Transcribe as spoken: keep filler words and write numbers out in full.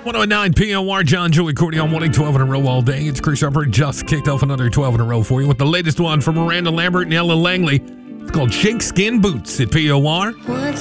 one oh nine P O R, John, Julie, Courtney on one twelve in a row all day. It's Chris Harper, just kicked off another twelve in a row for you with the latest one from Miranda Lambert and Ella Langley. It's called Sheepskin Boots at P O R.